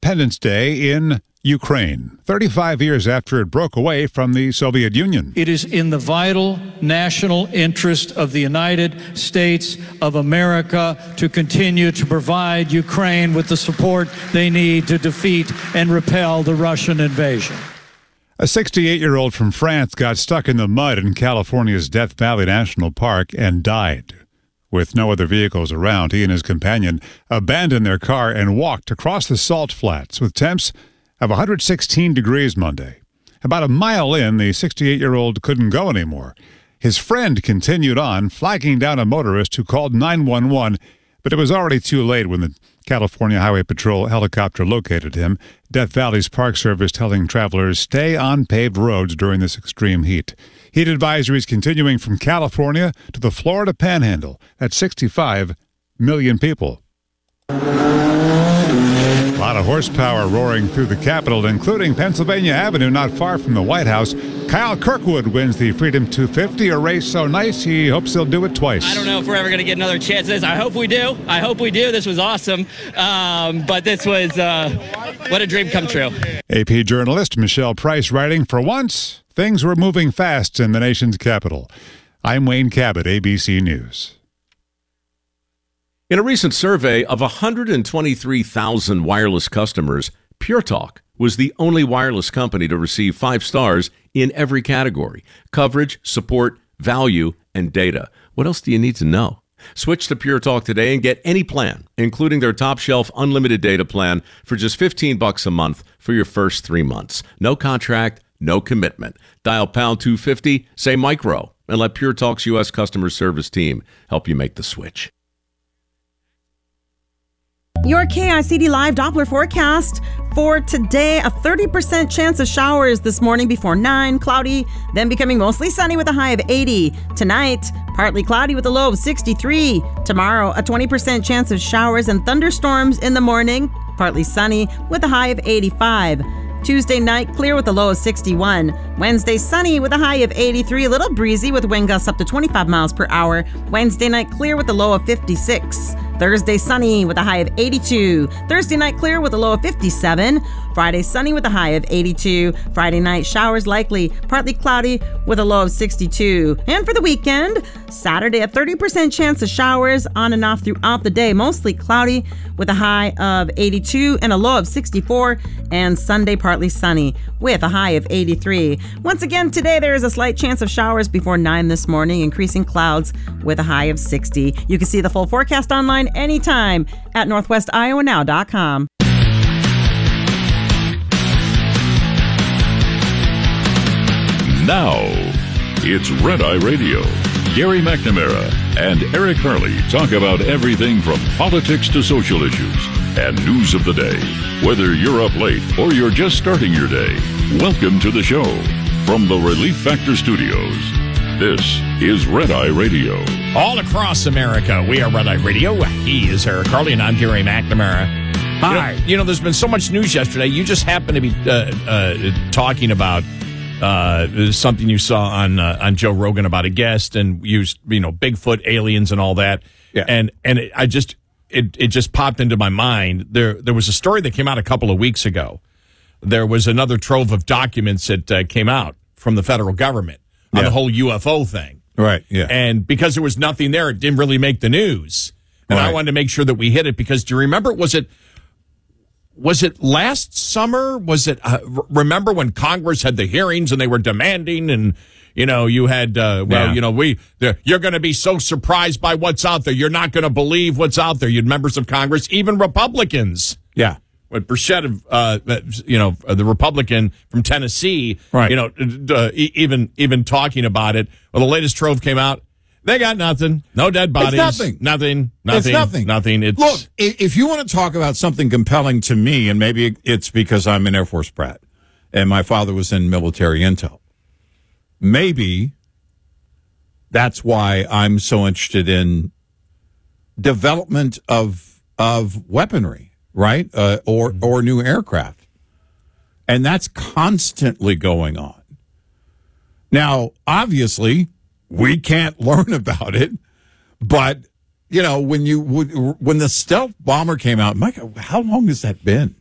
Independence Day in Ukraine, 35 years after it broke away from the Soviet Union. It is in the vital national interest of the United States of America to continue to provide Ukraine with the support they need to defeat and repel the Russian invasion. A 68-year-old from France got stuck in the mud in California's Death Valley National Park and died. With no other vehicles around, he and his companion abandoned their car and walked across the salt flats with temps of 116 degrees Monday. About a mile in, the 68-year-old couldn't go anymore. His friend continued on, flagging down a motorist who called 911, but it was already too late when the California Highway Patrol helicopter located him. Death Valley's Park Service telling travelers stay on paved roads during this extreme heat. Heat advisories continuing from California to the Florida Panhandle. That's 65 million people. A lot of horsepower roaring through the Capitol, including Pennsylvania Avenue, not far from the White House. Kyle Kirkwood wins the Freedom 250, a race so nice he hopes he'll do it twice. I don't know if we're ever going to get another chance at this. I hope we do. This was awesome. But this was what a dream come true. AP journalist Michelle Price writing, for once, things were moving fast in the nation's capital. I'm Wayne Cabot, ABC News. In a recent survey of 123,000 wireless customers, Pure Talk was the only wireless company to receive 5 stars in every category: coverage, support, value, and data. What else do you need to know? Switch to Pure Talk today and get any plan, including their top shelf unlimited data plan, for just $15 a month for your first 3 months. No contract, no commitment. Dial pound 250, say micro, and let Pure Talk's U.S. customer service team help you make the switch. Your KICD Live Doppler forecast for today: a 30% chance of showers this morning before 9, cloudy, then becoming mostly sunny with a high of 80. Tonight, partly cloudy with a low of 63. Tomorrow, a 20% chance of showers and thunderstorms in the morning, partly sunny with a high of 85. Tuesday night, clear with a low of 61. Wednesday, sunny with a high of 83, a little breezy with wind gusts up to 25 miles per hour. Wednesday night, clear with a low of 56. Thursday, sunny with a high of 82. Thursday night, clear with a low of 57. Friday, sunny with a high of 82. Friday night, showers likely, partly cloudy with a low of 62. And for the weekend, Saturday, a 30% chance of showers on and off throughout the day, mostly cloudy with a high of 82 and a low of 64. And Sunday, partly sunny with a high of 83. Once again, today there is a slight chance of showers before 9 this morning, increasing clouds with a high of 60. You can see the full forecast online anytime at northwestiowanow.com. Now, it's Red Eye Radio. Gary McNamara and Eric Harley talk about everything from politics to social issues and news of the day. Whether you're up late or you're just starting your day, welcome to the show. From the Relief Factor Studios, this is Red Eye Radio. All across America, we are Red Eye Radio. He is Eric Harley, and I'm Gary McNamara. Hi. You know, there's been so much news yesterday. You just happened to be talking about something you saw on Joe Rogan about a guest and used, Bigfoot, aliens, and all that. Yeah. And it just popped into my mind. There was a story that came out a couple of weeks ago. There was another trove of documents that came out from the federal government on the whole UFO thing. Right, yeah. And because there was nothing there, it didn't really make the news. And I wanted to make sure that we hit it because, do you remember, was it last summer? Was it, remember when Congress had the hearings and they were demanding and, you had, you're going to be so surprised by what's out there. You're not going to believe what's out there. You had members of Congress, even Republicans. Yeah. When Burchett, the Republican from Tennessee, right. Even talking about it. Well, the latest trove came out. They got nothing. No dead bodies. It's nothing. Nothing. It's nothing. Nothing. Look, if you want to talk about something compelling to me, and maybe it's because I'm an Air Force brat and my father was in military intel, maybe that's why I'm so interested in development of weaponry. Right? Or new aircraft. And that's constantly going on. Now, obviously, we can't learn about it, but, when the stealth bomber came out, Mike, how long has that been?